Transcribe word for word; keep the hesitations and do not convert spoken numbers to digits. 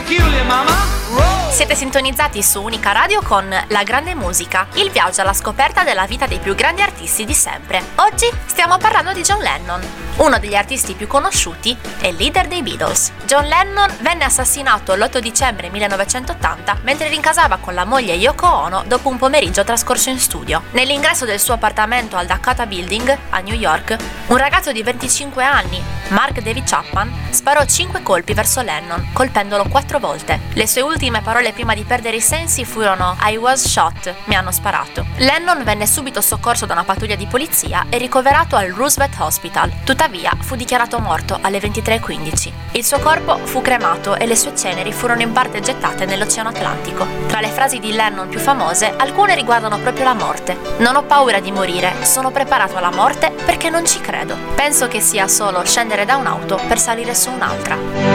peculiar, mama. Siete sintonizzati su Unica Radio con La Grande Musica, il viaggio alla scoperta della vita dei più grandi artisti di sempre. Oggi stiamo parlando di John Lennon, uno degli artisti più conosciuti e leader dei Beatles. John Lennon venne assassinato l'otto dicembre millenovecentottanta mentre rincasava con la moglie Yoko Ono dopo un pomeriggio trascorso in studio. Nell'ingresso del suo appartamento al Dakota Building, a New York, un ragazzo di venticinque anni, Mark David Chapman, sparò cinque colpi verso Lennon, colpendolo quattro volte. Le sue ultime parole prima di perdere i sensi furono "I was shot", mi hanno sparato. Lennon venne subito soccorso da una pattuglia di polizia e ricoverato al Roosevelt Hospital. Tuttavia, fu dichiarato morto alle ventitré e quindici. Il suo corpo fu cremato e le sue ceneri furono in parte gettate nell'Oceano Atlantico. Tra le frasi di Lennon più famose, alcune riguardano proprio la morte. "Non ho paura di morire, sono preparato alla morte perché non ci credo. Penso che sia solo scendere da un'auto per salire su un'altra".